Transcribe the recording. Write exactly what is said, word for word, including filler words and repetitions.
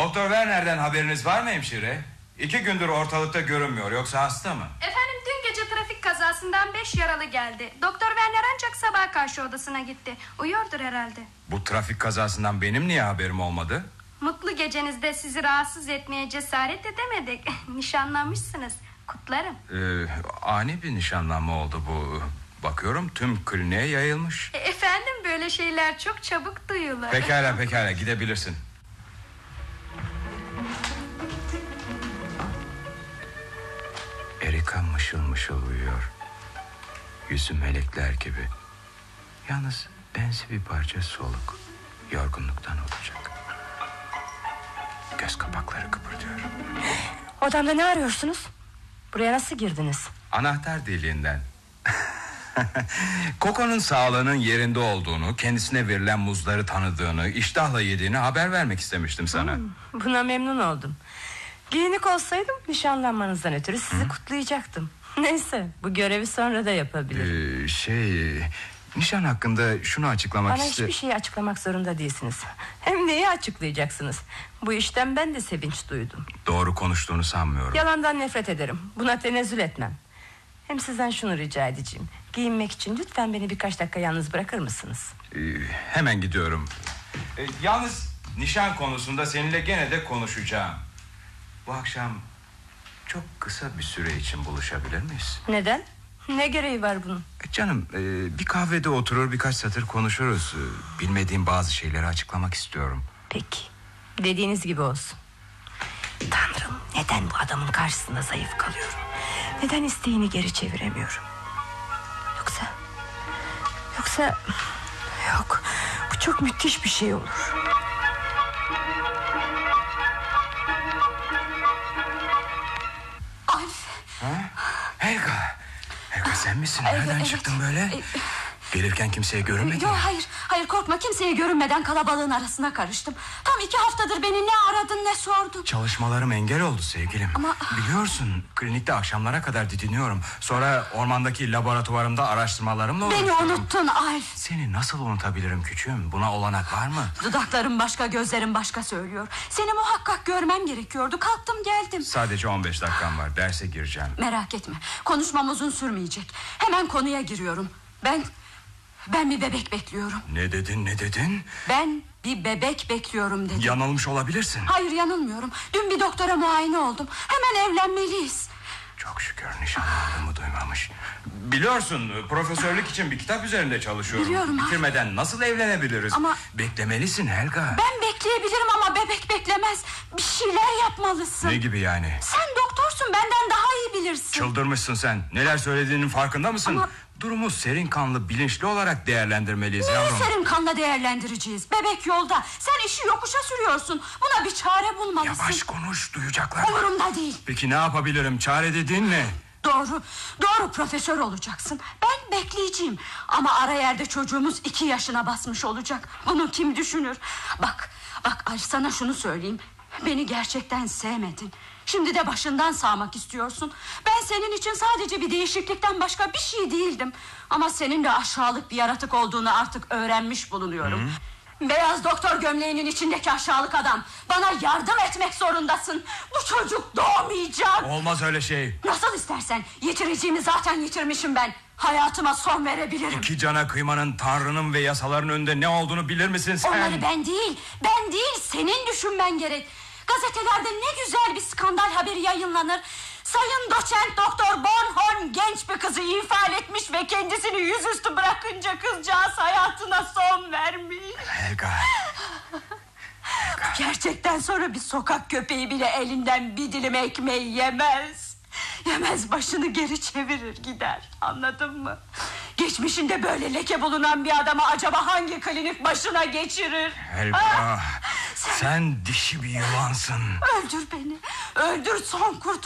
Doktor Werner'den haberiniz var mı hemşire? İki gündür ortalıkta görünmüyor, yoksa hasta mı? Efendim, dün gece trafik kazasından beş yaralı geldi. Doktor Werner ancak sabaha karşı odasına gitti. Uyuyordur herhalde. Bu trafik kazasından benim niye haberim olmadı? Mutlu gecenizde sizi rahatsız etmeye cesaret edemedik. Nişanlanmışsınız, kutlarım. Ee, ani bir nişanlanma oldu bu. Bakıyorum tüm kliniğe yayılmış. e, Efendim, böyle şeyler çok çabuk duyulur. Pekala pekala, gidebilirsin. Erika mışıl mışıl uyuyor. Yüzü melekler gibi. Yalnız benzi bir parça soluk. Yorgunluktan olacak. Göz kapakları kıpırdıyor. Odamda ne arıyorsunuz? Buraya nasıl girdiniz? Anahtar deliğinden. Coco'nun sağlığının yerinde olduğunu, kendisine verilen muzları tanıdığını, iştahla yediğini haber vermek istemiştim sana. Hmm, buna memnun oldum. Giyinik olsaydım nişanlanmanızdan ötürü sizi Hı? kutlayacaktım. Neyse, bu görevi sonra da yapabilirim. Ee, şey... Nişan hakkında şunu açıklamak Bana istiyorum. hiçbir şeyi açıklamak zorunda değilsiniz. Hem neyi açıklayacaksınız? Bu işten ben de sevinç duydum. Doğru konuştuğunu sanmıyorum. Yalandan nefret ederim. Buna tenezzül etmem. Hem sizden şunu rica edeceğim. Giyinmek için lütfen beni birkaç dakika yalnız bırakır mısınız? Ee, hemen gidiyorum. Ee, yalnız nişan konusunda seninle gene de konuşacağım. Bu akşam çok kısa bir süre için buluşabilir miyiz? Neden? Ne gereği var bunun? E canım, e, bir kahvede oturur birkaç satır konuşuruz. E, bilmediğim bazı şeyleri açıklamak istiyorum. Peki, dediğiniz gibi olsun. Tanrım, neden bu adamın karşısında zayıf kalıyorum? Neden isteğini geri çeviremiyorum? Yoksa... Yoksa... Yok, bu çok müthiş bir şey olur. Alf. Ha? Helga. Helga, sen misin? Evet, Nereden evet. çıktın böyle? Gelirken kimseye görünmedin Yok, mi? hayır, hayır, korkma, kimseye görünmeden kalabalığın arasına karıştım. Tam iki haftadır beni ne aradın ne sordun. Çalışmalarım engel oldu sevgilim. Ama... Biliyorsun, klinikte akşamlara kadar didiniyorum. Sonra ormandaki laboratuvarımda araştırmalarımla Beni uğraşıyorum. unuttun Alf. Seni nasıl unutabilirim küçüğüm? Buna olanak var mı? Dudaklarım başka, gözlerim başka söylüyor. Seni muhakkak görmem gerekiyordu. Kalktım geldim. Sadece on beş dakikam var, derse gireceğim. Merak etme, konuşmam uzun sürmeyecek. Hemen konuya giriyorum. Ben... Ben bir bebek bekliyorum. Ne dedin, ne dedin? Ben bir bebek bekliyorum dedim. Yanılmış olabilirsin. Hayır, yanılmıyorum. Dün bir doktora muayene oldum. Hemen evlenmeliyiz. Çok şükür nişanlandığımı duymamış. Biliyorsun, profesörlük için bir kitap üzerinde çalışıyorum. Biliyorum. Bitirmeden nasıl evlenebiliriz? Ama... Beklemelisin Helga. Ben bekleyebilirim ama bebek beklemez. Bir şeyler yapmalısın. Ne gibi yani? Sen doktorsun, benden daha iyi bilirsin. Çıldırmışsın sen. Neler söylediğinin farkında mısın? Ama... Durumu serin kanlı, bilinçli olarak değerlendirmeliyiz Neyi yavrum. serin kanla değerlendireceğiz? Bebek yolda. Sen işi yokuşa sürüyorsun. Buna bir çare bulmalısın. Yavaş konuş, duyacaklar. Umurumda değil. Peki ne yapabilirim? Çare dediğin ne? Doğru, doğru, profesör olacaksın. Ben bekleyeceğim. Ama ara yerde çocuğumuz iki yaşına basmış olacak. Bunu kim düşünür? Bak, bak Alf, sana şunu söyleyeyim. Beni gerçekten sevmedin. Şimdi de başından sağmak istiyorsun. Ben senin için sadece bir değişiklikten başka bir şey değildim. Ama senin de aşağılık bir yaratık olduğunu artık öğrenmiş bulunuyorum. Hı? Beyaz doktor gömleğinin içindeki aşağılık adam. Bana yardım etmek zorundasın. Bu çocuk doğmayacak. Olmaz öyle şey. Nasıl istersen. Yitireceğimi zaten yitirmişim ben. Hayatıma son verebilirim. İki cana kıymanın, Tanrı'nın ve yasaların önünde ne olduğunu bilir misin sen? Onları ben değil, ben değil, senin düşünmen gerek. Gazetelerde ne güzel bir skandal haberi yayınlanır. Sayın doçent doktor Bornholm genç bir kızı ifade etmiş ve kendisini yüzüstü bırakınca kızcağız hayatına son vermiş. Helga. Helga. Gerçekten sonra bir sokak köpeği bile elinden bir dilim ekmeği yemez. Yemez, başını geri çevirir gider. Anladın mı? Geçmişinde böyle leke bulunan bir adama acaba hangi klinik başına geçirir? Helga, Ah, sen... sen dişi bir yılansın. Öldür beni. Öldür, son kurt.